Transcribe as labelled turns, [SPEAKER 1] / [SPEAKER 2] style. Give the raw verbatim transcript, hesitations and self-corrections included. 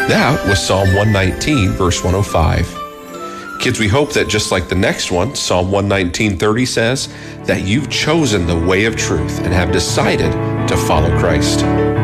[SPEAKER 1] That was Psalm one nineteen, verse one oh five. Kids, we hope that just like the next one, Psalm one nineteen thirty says, that you've chosen the way of truth and have decided to follow Christ.